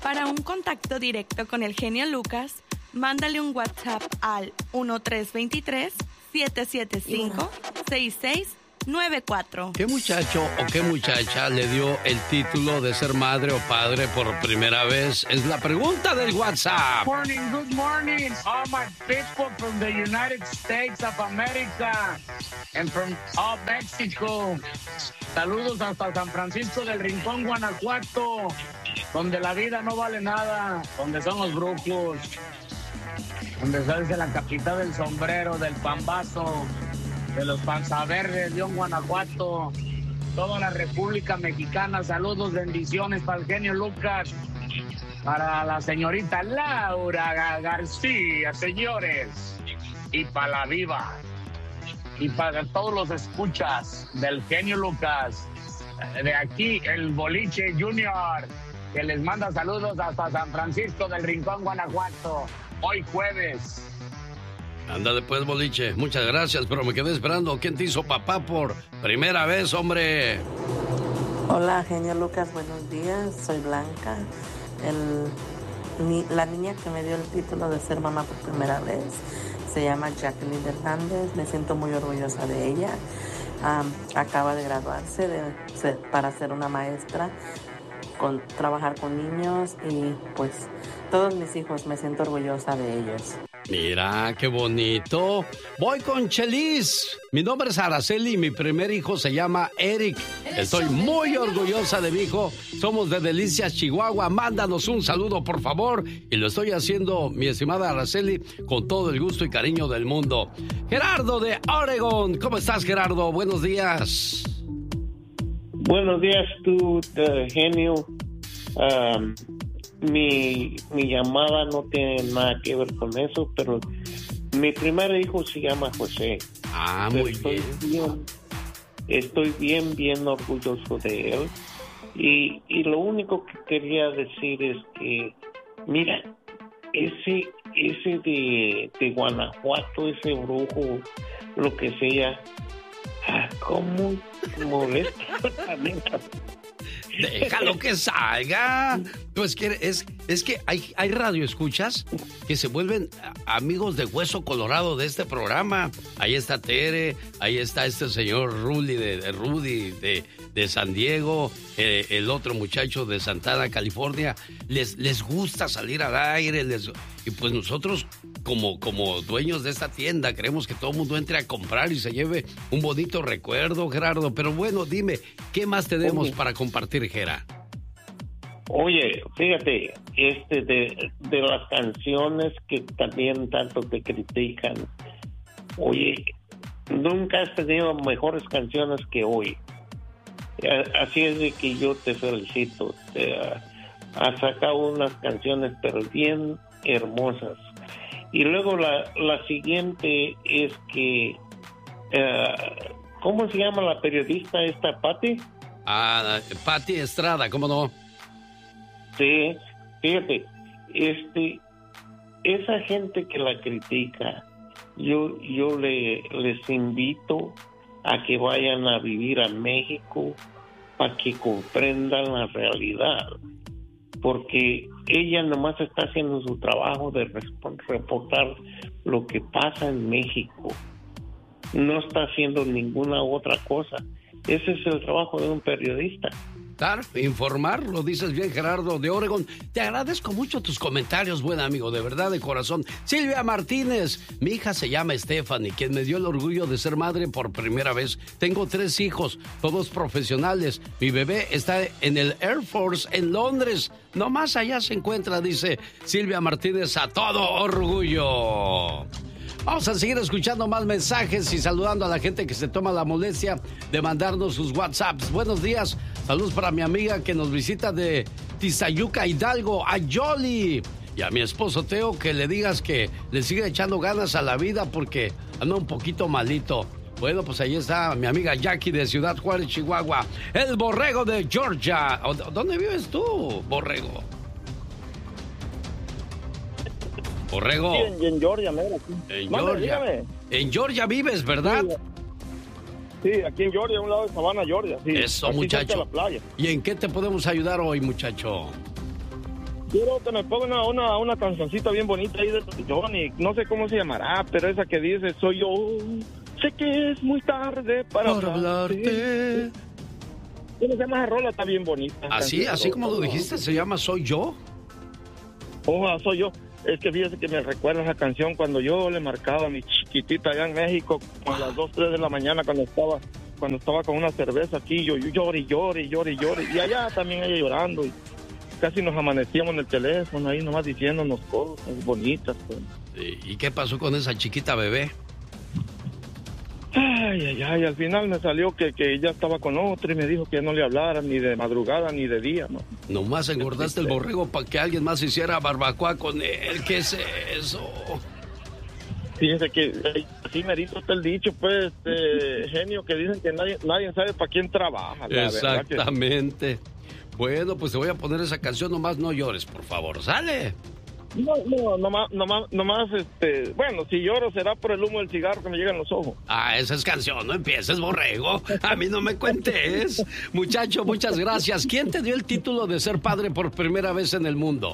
Para un contacto directo con el genio Lucas, mándale un WhatsApp al 1323-775-6694. ¿Qué muchacho o qué muchacha le dio el título de ser madre o padre por primera vez? Es la pregunta del WhatsApp. Good morning, all my people from the United States of America and from all Mexico. Saludos hasta San Francisco del Rincón, Guanajuato, donde la vida no vale nada, donde son los brujos, donde se hace la capital del sombrero, del pambazo, de los panzaverdes, León, Guanajuato, toda la República Mexicana. Saludos, bendiciones para el genio Lucas, para la señorita Laura García, señores, y para la Viva, y para todos los escuchas del genio Lucas, de aquí el Boliche Junior, que les manda saludos hasta San Francisco del Rincón, Guanajuato, hoy jueves. Ándale pues, Boliche, muchas gracias, pero me quedé esperando. ¿Quién te hizo papá por primera vez, hombre? Hola, genio Lucas, buenos días, soy Blanca. La niña que me dio el título de ser mamá por primera vez se llama Jacqueline Hernández. Me siento muy orgullosa de ella. Acaba de graduarse para ser una maestra, trabajar con niños, y pues todos mis hijos, me siento orgullosa de ellos. Mira, qué bonito. Voy con Chelis. Mi nombre es Araceli y mi primer hijo se llama Eric. Estoy muy orgullosa de mi hijo. Somos de Delicias, Chihuahua. Mándanos un saludo, por favor. Y lo estoy haciendo, mi estimada Araceli, con todo el gusto y cariño del mundo. Gerardo de Oregon. ¿Cómo estás, Gerardo? Buenos días. Buenos días, tú, genio. Mi llamada no tiene nada que ver con eso, pero mi primer hijo se llama José. Muy bien. Estoy bien orgulloso de él. Y lo único que quería decir es que, mira, ese de Guanajuato, ese brujo, lo que sea, ¿cómo molesta? Déjalo que salga. Pues que es que hay radioescuchas que se vuelven amigos de hueso colorado de este programa. Ahí está Tere, ahí está este señor Rudy de San Diego, el otro muchacho de Santana, California. Les gusta salir al aire, y pues nosotros como dueños de esta tienda queremos que todo el mundo entre a comprar y se lleve un bonito recuerdo, Gerardo. Pero bueno, dime, ¿qué más tenemos para compartir, Gera? Oye, fíjate, de las canciones que también tanto te critican, oye, nunca has tenido mejores canciones que hoy. Así es de que yo te felicito. Has sacado unas canciones pero bien hermosas. Y luego la siguiente es que ¿cómo se llama la periodista esta, Pati? Pati Estrada, ¿cómo no? Sí, fíjate, esa gente que la critica, yo les invito a que vayan a vivir a México para que comprendan la realidad, porque ella nomás está haciendo su trabajo de reportar lo que pasa en México, no está haciendo ninguna otra cosa. Ese es el trabajo de un periodista. Claro, informar, lo dices bien, Gerardo de Oregon. Te agradezco mucho tus comentarios, buen amigo, de verdad, de corazón. Silvia Martínez, mi hija se llama Stephanie, quien me dio el orgullo de ser madre por primera vez. Tengo 3 hijos, todos profesionales. Mi bebé está en el Air Force en Londres. Nomás allá se encuentra, dice Silvia Martínez, a todo orgullo. Vamos a seguir escuchando más mensajes y saludando a la gente que se toma la molestia de mandarnos sus WhatsApps. Buenos días, saludos para mi amiga que nos visita de Tizayuca, Hidalgo, a Yoli. Y a mi esposo Teo, que le digas que le sigue echando ganas a la vida porque anda un poquito malito. Bueno, pues ahí está mi amiga Jackie de Ciudad Juárez, Chihuahua. El Borrego de Georgia. ¿Dónde vives tú, Borrego? Borrego. Sí, en Georgia, mira. En Georgia. En Georgia vives, ¿verdad? Sí, aquí en Georgia, a un lado de Savannah, Georgia. Sí, eso, muchacho. La playa. ¿Y en qué te podemos ayudar hoy, muchacho? quiero que me ponga una cancioncita bien bonita ahí de Johnny. No sé cómo se llamará, pero esa que dice, soy yo. Sé que es muy tarde para hablarte. ¿Cómo se llama esa rola? Está bien bonita. Así como lo dijiste, se llama Soy Yo. Soy yo. Es que fíjese que me recuerda esa canción cuando yo le marcaba a mi chiquitita allá en México a las 2, 3 de la mañana cuando estaba con una cerveza aquí, yo lloré. Y allá también ella llorando. Y casi nos amanecíamos en el teléfono ahí nomás diciéndonos cosas bonitas. Pues. ¿Y qué pasó con esa chiquita bebé? Ay, al final me salió que ella estaba con otro y me dijo que no le hablara ni de madrugada ni de día, ¿no? Nomás engordaste el borrego para que alguien más hiciera barbacoa con él. ¿Qué es eso? Fíjese que así merito está el dicho, pues, genio, que dicen que nadie sabe para quién trabaja. Exactamente. Bueno, pues te voy a poner esa canción, nomás no llores, por favor. ¡Sale! No, nomás, bueno, si lloro será por el humo del cigarro que me llega en los ojos. Esa es canción, no empieces, borrego. A mí no me cuentes. Muchacho, muchas gracias. ¿Quién te dio el título de ser padre por primera vez en el mundo?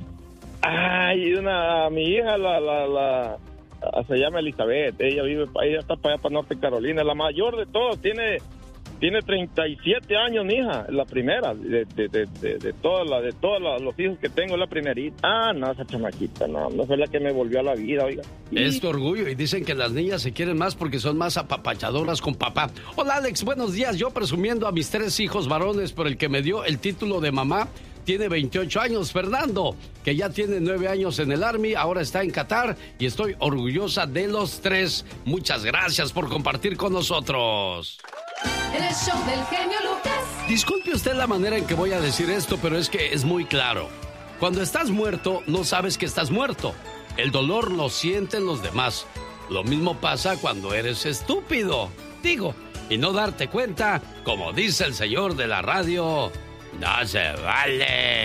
Mi hija, se llama Elizabeth. Ella está para allá, para Norte Carolina. La mayor de todos, tiene 37 años, mi hija, la primera, de todos los hijos que tengo, la primerita. No, esa chamaquita, no fue la que me volvió a la vida, oiga. Es tu orgullo, y dicen que las niñas se quieren más porque son más apapachadoras con papá. Hola, Alex, buenos días. Yo presumiendo a mis 3 hijos varones, por el que me dio el título de mamá, tiene 28 años, Fernando, que ya tiene 9 años en el Army, ahora está en Qatar, y estoy orgullosa de los 3. Muchas gracias por compartir con nosotros. En el show del genio Lucas. Disculpe usted la manera en que voy a decir esto, pero es que es muy claro. Cuando estás muerto, no sabes que estás muerto. El dolor lo sienten los demás. Lo mismo pasa cuando eres estúpido. Digo, y no darte cuenta, como dice el señor de la radio, no se vale.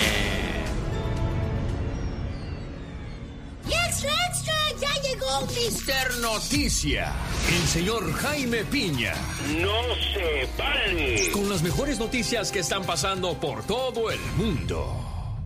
¡Extra! ¡Ya llegó Mr. Noticia! El señor Jaime Piña. No se vale. Con las mejores noticias que están pasando por todo el mundo.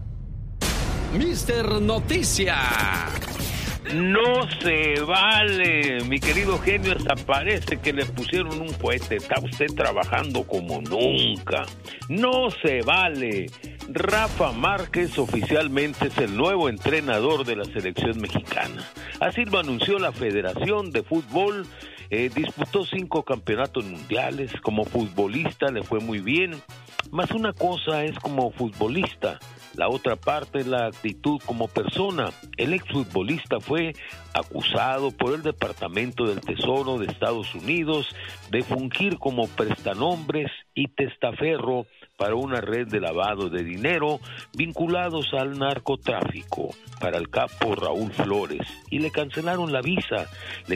Mr. Noticia. No se vale, mi querido genio, hasta parece que le pusieron un cohete. Está usted trabajando como nunca. No se vale. Rafa Márquez oficialmente es el nuevo entrenador de la selección mexicana. Así lo anunció la Federación de Fútbol. Disputó 5 campeonatos mundiales. Como futbolista le fue muy bien. Más una cosa es como futbolista, la otra parte es la actitud como persona. El exfutbolista fue acusado por el Departamento del Tesoro de Estados Unidos de fungir como prestanombres y testaferro para una red de lavado de dinero vinculados al narcotráfico para el capo Raúl Flores, y le cancelaron la visa,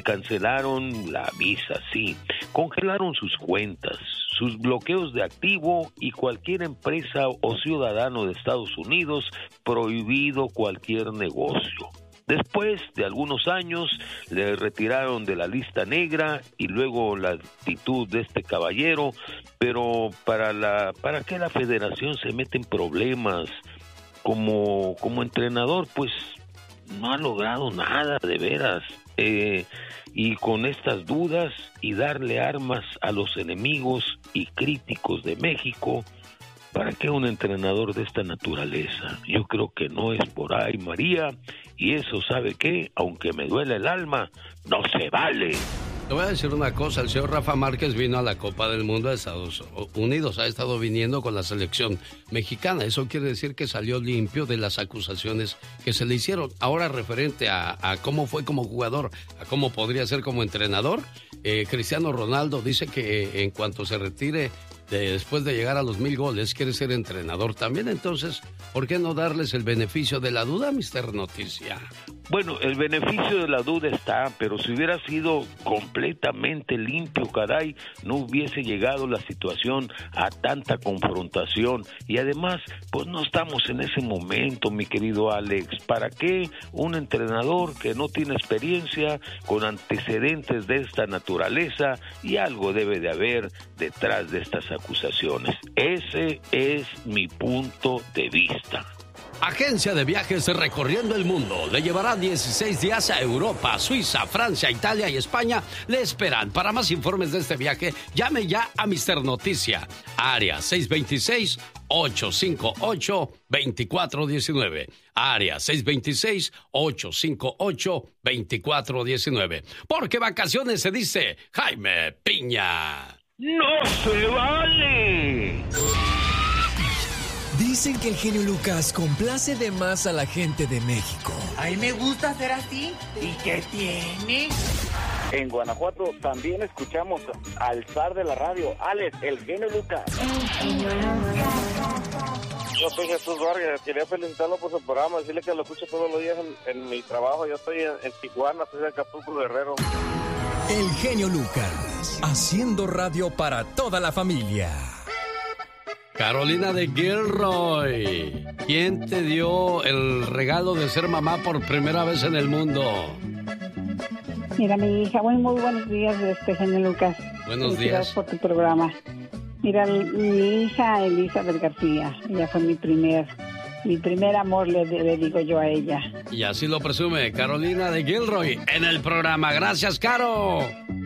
sí, congelaron sus cuentas, sus bloqueos de activo, y cualquier empresa o ciudadano de Estados Unidos prohibido cualquier negocio. Después de algunos años le retiraron de la lista negra y luego la actitud de este caballero, pero para que la federación se mete en problemas como entrenador, pues no ha logrado nada de veras, y con estas dudas y darle armas a los enemigos y críticos de México, ¿para qué un entrenador de esta naturaleza? Yo creo que no es por ahí, María, y eso, ¿sabe qué? Aunque me duele el alma, no se vale. Te voy a decir una cosa, el señor Rafa Márquez vino a la Copa del Mundo de Estados Unidos, ha estado viniendo con la selección mexicana, eso quiere decir que salió limpio de las acusaciones que se le hicieron. Ahora, referente a cómo fue como jugador, a cómo podría ser como entrenador, Cristiano Ronaldo dice que en cuanto se retire, después de llegar a los 1000 goles, quiere ser entrenador también. Entonces, ¿por qué no darles el beneficio de la duda, Mr. Noticia? Bueno, el beneficio de la duda está, pero si hubiera sido completamente limpio, caray, no hubiese llegado la situación a tanta confrontación. Y además, pues no estamos en ese momento, mi querido Alex. ¿Para qué un entrenador que no tiene experiencia, con antecedentes de esta naturaleza? Y algo debe de haber detrás de estas acusaciones. Ese es mi punto de vista. Agencia de viajes recorriendo el mundo. Le llevará 16 días a Europa, Suiza, Francia, Italia y España. Le esperan. Para más informes de este viaje, llame ya a Mr. Noticia. Área 626-858-2419. Área 626-858-2419. Porque vacaciones se dice Jaime Piña. ¡No se vale! Dicen que el genio Lucas complace de más a la gente de México. A mí me gusta ser así. ¿Y qué tiene? En Guanajuato también escuchamos al zar de la radio, Alex, el genio Lucas. Yo soy Jesús Vargas, quería felicitarlo por su programa, decirle que lo escucho todos los días en mi trabajo. Yo estoy en Tijuana, soy de Acapulco, Guerrero. El genio Lucas, haciendo radio para toda la familia. Carolina de Gilroy, ¿quién te dio el regalo de ser mamá por primera vez en el mundo? Mira, mi hija, muy buenos días, genio Lucas. Buenos días. Por tu programa. Mira, mi hija Elizabeth García, ella fue mi primer amor, le digo yo a ella. Y así lo presume Carolina de Gilroy en el programa. Gracias, Caro.